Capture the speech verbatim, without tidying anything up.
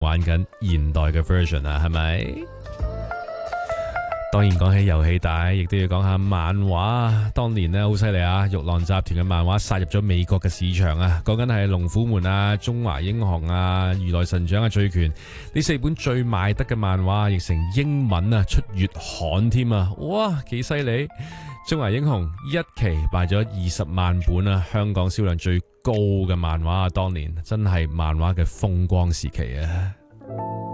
玩緊現代嘅 version 啊，係咪？當然講起遊戲帶，亦都要講下漫畫。當年呢好犀利啊，玉郎集團嘅漫畫殺入咗美國嘅市場啊！講緊係龍虎門啊、中華英雄啊、如來神掌啊、醉拳呢四本最賣得嘅漫畫，譯成英文啊，出月刊添啊！哇，幾犀利！中華英雄一期賣咗二十萬本啊，香港銷量最高嘅漫畫啊！當年真係漫畫嘅風光時期啊！